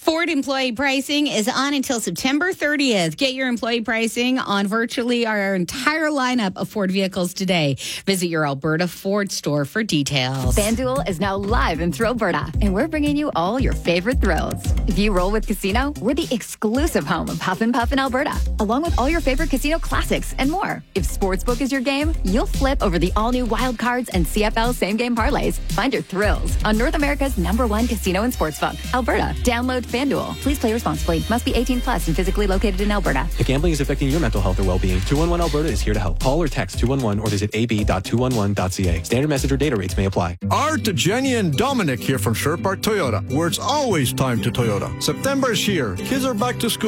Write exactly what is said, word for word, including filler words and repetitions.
Ford employee pricing is on until September thirtieth. Get your employee pricing on virtually our entire lineup of Ford vehicles today. Visit your Alberta Ford store for details. FanDuel is now live in Thrillberta, and we're bringing you all your favorite thrills. If you roll with Casino, we're the exclusive home of Huff and Puff in Alberta, along with all your favorite casino classics and more. If Sportsbook is your game, you'll flip over the all-new Wild Cards and C F L same-game parlays. Find your thrills on North America's number one casino and sportsbook, Alberta. Download FanDuel. Please play responsibly. Must be eighteen plus and physically located in Alberta. If gambling is affecting your mental health or well-being, two one one Alberta is here to help. Call or text two one one or visit a b dot two one one dot c a. Standard message or data rates may apply. Art, Jenny, and Dominic here from Sherpark Toyota, where it's always time to Toyota. September is here. Kids are back to school.